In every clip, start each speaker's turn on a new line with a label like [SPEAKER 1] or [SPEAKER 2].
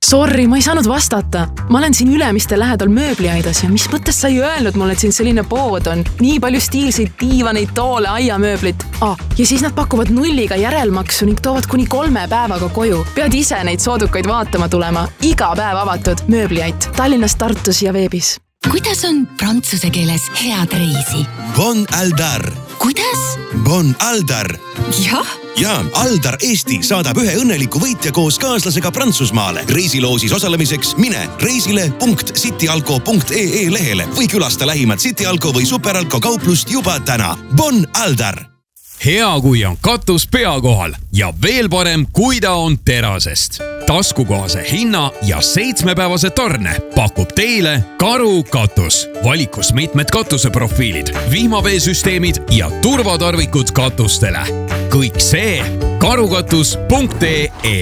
[SPEAKER 1] Sorry, ma ei saanud vastata. Ma olen siin Ülemiste lähedal mööbliaidas ja mis mõttes sa ei öelnud mulle, et siin selline pood on? Nii palju stiilseid diivaneid, toole, aiamööblit. Ja siis nad pakuvad nulliga järelmaksu ning toovad kuni 3 päevaga koju. Pead ise neid soodukaid vaatama tulema. Iga päev avatud mööbliait Tallinnas, Tartus ja veebis.
[SPEAKER 2] Kuidas on prantsuse keeles head reisi?
[SPEAKER 3] Bon Aldar.
[SPEAKER 2] Kuidas?
[SPEAKER 3] Bon Aldar.
[SPEAKER 2] Jah?
[SPEAKER 3] Ja Aldar Eesti saadab ühe õnneliku võitja koos kaaslasega Prantsusmaale. Reisiloosis osalemiseks mine reisile.cityalko.ee lehele või külasta lähimat Cityalko või Superalko kauplust juba täna. Bon Aldar!
[SPEAKER 4] Hea, kui on katus pea kohal ja veel parem, kui ta on terasest. Taskukohase hinna ja 7-päevase tarne pakub teile Karu katus. Valikus mitmed katuseprofiilid, vihmaveesüsteemid ja turvatarvikud katustele. Kõik see karukatus.ee.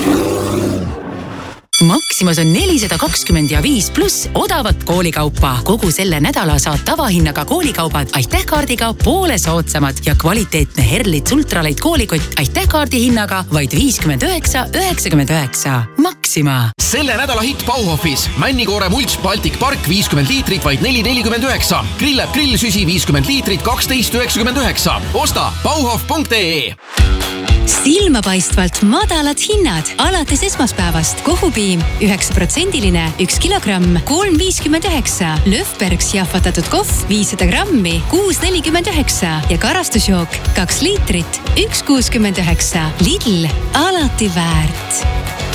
[SPEAKER 2] Maximas on 420 ja 5+ odavat koolikaupa. Kogu selle nädala saad tavahinnaga koolikaubad Aitäh-kaardiga poole soodsamad ja kvaliteetne Herlits ultralight koolikott Aitäh-kaardi hinnaga vaid 59,99. Maxima.
[SPEAKER 5] Selle nädala hitt Bauhofis. Männikoore mults Baltic Park 50 liitrit vaid 4,49. Grillab grillsüsi 50 liitrit 12,99. Osta bauhof.ee.
[SPEAKER 6] Silmapaistvalt madalad hinnad alates esmaspäevast. Kohupiim 9%-line 1 kilogramm 3,59. Löfbergs jahvatatud kohv 500 grammi 6,49 ja karastusjook 2 liitrit 1,69. Lidl, alati väärt.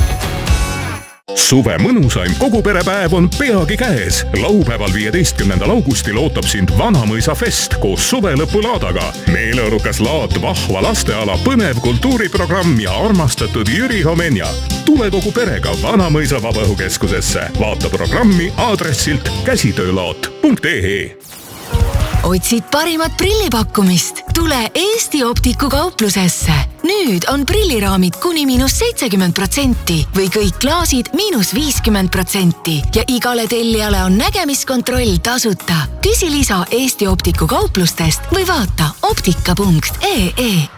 [SPEAKER 7] Suve mõnusaim koguperepäev on peagi käes. Laupäeval 15. augustil ootab sind Vanamõisa fest koos suvelõpulaadaga. Meeleolukas laat, vahva lasteala, põnev kultuuriprogramm ja armastatud Jüri Homenja. Tule kogu perega Vanamõisa vabaõhukeskusesse. Vaata programmi aadressilt käsitöölaat.ee.
[SPEAKER 2] Otsid parimat prillipakkumist? Tule Eesti Optiku kauplusesse. Nüüd on prilliraamid kuni -70% või kõik klaasid -50% ja igale tellijale on nägemiskontroll tasuta. Küsi lisa Eesti Optiku kauplustest või vaata optika.ee.